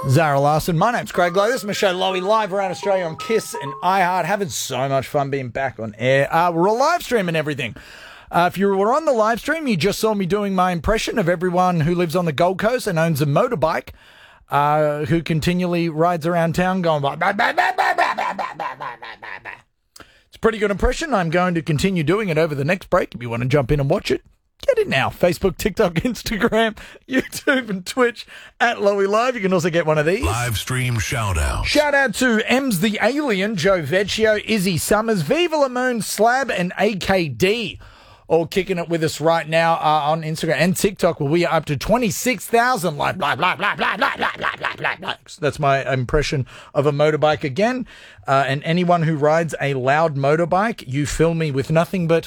Zara Larson. My name's Craig Lowe. This is my show, Lowy, live around Australia on KISS and iHeart. Having so much fun being back on air. We're all live streaming everything. If you were on the live stream, you just saw me doing my impression of everyone who lives on the Gold Coast and owns a motorbike, who continually rides around town going, bah, bah, bah, bah, bah, bah, bah, bah, bah, bah, bah. It's a pretty good impression. I'm going to continue doing it over the next break. If you want to jump in and watch it, get it now. Facebook, TikTok, Instagram, YouTube, and Twitch at Lowy Live. You can also get one of these. Live stream shout out. Shout out to Ems the Alien, Joe Vecchio, Izzy Summers, Viva Lamone, Slab, and AKD. All kicking it with us right now on Instagram and TikTok, where we are up to 26,000 like blah, blah, blah, blah, blah, blah, blah, blah, blah, blah. That's my impression of a motorbike again. And anyone who rides a loud motorbike, you fill me with nothing but...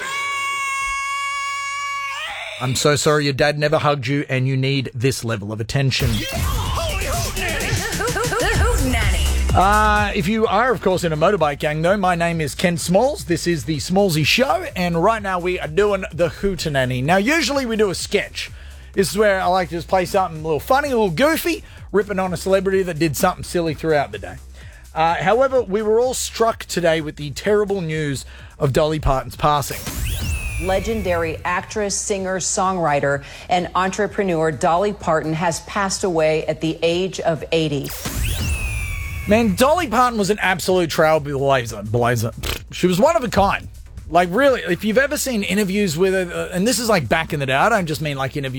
I'm so sorry your dad never hugged you and you need this level of attention. If you are, of course, in a motorbike gang, though, my name is Ken Smalls. This is the Smallsy Show, and right now we are doing the Hootenanny. Now, usually we do a sketch. This is where I like to just play something a little funny, a little goofy, ripping on a celebrity that did something silly throughout the day. However, we were all struck today with the terrible news of Dolly Parton's passing. Legendary actress, singer, songwriter, and entrepreneur Dolly Parton has passed away at the age of 80. Man, Dolly Parton was an absolute trailblazer. She was one of a kind. Like, really, if you've ever seen interviews with her, and this is like back in the day, I don't just mean like interviews